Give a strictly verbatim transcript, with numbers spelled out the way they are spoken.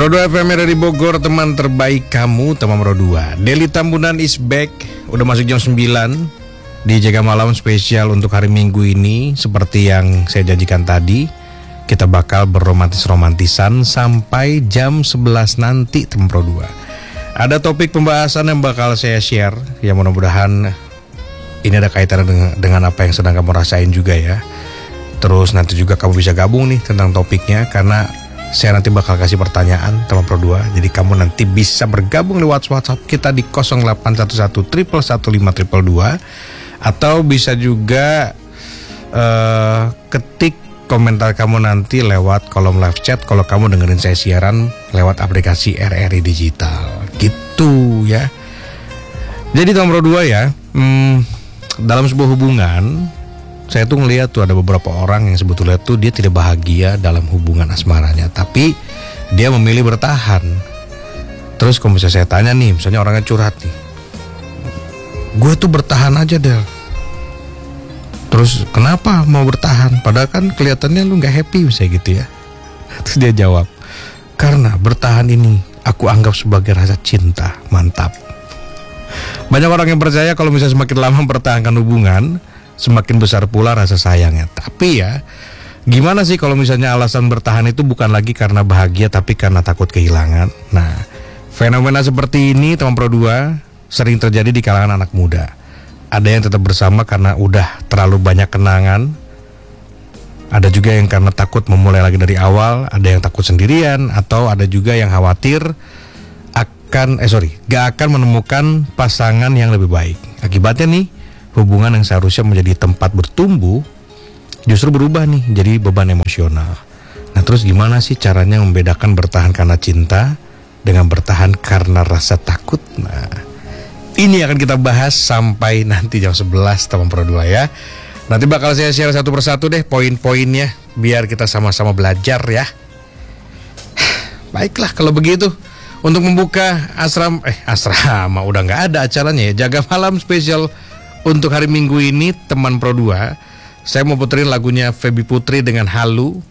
Pro dua F M dari Bogor, teman terbaik kamu, teman Pro dua. Deli Tambunan is back. Udah masuk jam sembilan di Jaga Malam spesial untuk hari Minggu ini. Seperti yang saya janjikan tadi, kita bakal berromantis-romantisan sampai jam sebelas nanti, teman Pro dua. Ada topik pembahasan yang bakal saya share, yang mudah-mudahan ini ada kaitannya dengan, dengan apa yang sedang kamu rasain juga ya. Terus nanti juga kamu bisa gabung nih tentang topiknya, karena saya nanti bakal kasih pertanyaan teman Pro dua. Jadi kamu nanti bisa bergabung lewat WhatsApp kita di nol delapan satu satu satu satu lima dua dua, atau bisa juga uh, ketik komentar kamu nanti lewat kolom live chat kalau kamu dengerin saya siaran lewat aplikasi R R I Digital. Gitu ya. Jadi teman Pro dua ya, hmm, dalam sebuah hubungan saya tuh ngeliat tuh ada beberapa orang yang sebetulnya tuh dia tidak bahagia dalam hubungan asmaranya, tapi dia memilih bertahan. Terus kalau misalnya saya tanya nih, misalnya orangnya curhat nih, gue tuh bertahan aja Del. Terus kenapa mau bertahan? Padahal kan kelihatannya lu gak happy misalnya gitu ya. Terus dia jawab, karena bertahan ini aku anggap sebagai rasa cinta. Mantap. Banyak orang yang percaya kalau misalnya semakin lama mempertahankan hubungan, semakin besar pula rasa sayangnya. Tapi ya, gimana sih kalau misalnya alasan bertahan itu bukan lagi karena bahagia, tapi karena takut kehilangan? Nah, fenomena seperti ini teman Pro dua sering terjadi di kalangan anak muda. Ada yang tetap bersama karena udah terlalu banyak kenangan. Ada juga yang karena takut memulai lagi dari awal. Ada yang takut sendirian, atau ada juga yang khawatir akan, eh sorry, gak akan menemukan pasangan yang lebih baik. Akibatnya nih, hubungan yang seharusnya menjadi tempat bertumbuh justru berubah nih jadi beban emosional. Nah, terus gimana sih caranya membedakan bertahan karena cinta dengan bertahan karena rasa takut? Nah, ini akan kita bahas sampai nanti jam sebelas teman Pro dua ya. Nanti bakal saya share satu persatu deh poin-poinnya biar kita sama-sama belajar ya. Baiklah kalau begitu. Untuk membuka asram eh asrama udah nggak ada acaranya ya. Jaga Malam spesial untuk hari Minggu ini teman Pro dua, saya mau puterin lagunya Feby Putri dengan Halu.